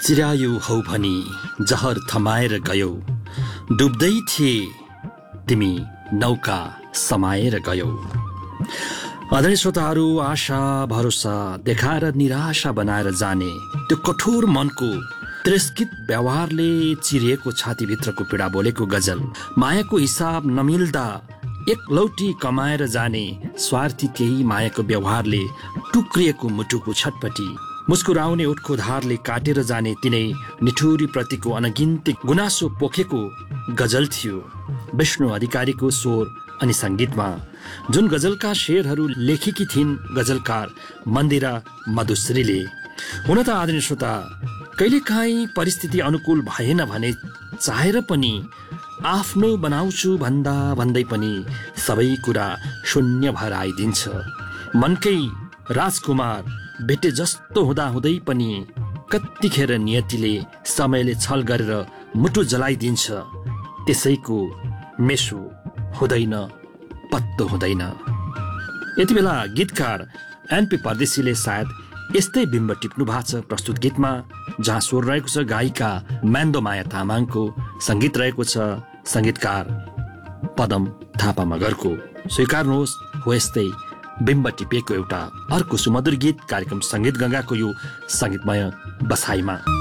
चिरायु हौ भनी जहर थमाएर गयौ, डुब्दै थिए तिमी नौका समाएर गयौ। आदरणीय श्रोताहरू, आशा भरोसा देखाएर निराशा बनाएर जाने त्यो कठोर मनको तिरस्कृत व्यवहारले चिरिएको छातीभित्रको पीडा बोलेको गजल। मायाको हिसाब नमिल्दा एकलौटी कमाएर जाने स्वार्थी केही मायाको व्यवहारले टुक्रिएको मुटुको छटपटी, मुस्कुराउने ओठको धारले काटेर जाने तिनै निठुरी प्रतिको अनगिन्ती गुनासो पोखेको गजल थियो विष्णु अधिकारीको स्वर अनि सङ्गीतमा। जुन गजलका शेरहरू लेखेकी थिइन् गजलकार मन्दिरा मधुश्रीले। हुन त आदरणीय श्रोता, कहिलेकाहीँ परिस्थिति अनुकूल भएन भने चाहेर पनि आफ्नो बनाउँछु भन्दा भन्दै पनि सबै कुरा शून्य भएर आइदिन्छ। मनकै राजकुमार भेटे जस्तो हुँदा हुँदै पनि कतिखेर नियतिले समयले छल गरेर मुटु जलाइदिन्छ। त्यसैको मेसो हुँदैन, पत्तो हुँदैन। यति बेला गीतकार एनपी परदेशीले सायद यस्तै बिम्ब टिप्नु भएको छ प्रस्तुत गीतमा, जहाँ स्वर रहेको छ गायिका म्यान्दोमाया तामाङको, सङ्गीत रहेको छ सङ्गीतकार पदम थापा मगरको। स्वीकार्नुहोस्, हो यस्तै बिम्ब टिपिएको एउटा अर्को सुमधुर गीत कार्यक्रम सङ्गीत गङ्गाको यो सङ्गीतमय बसाइमा।